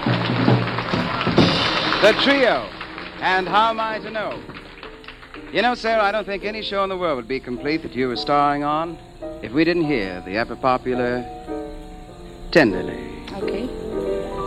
The Trio, and How Am I to Know? You know, Sarah, I don't think any show in the world would be complete that you were starring on if we didn't hear the ever popular Tenderly. Okay.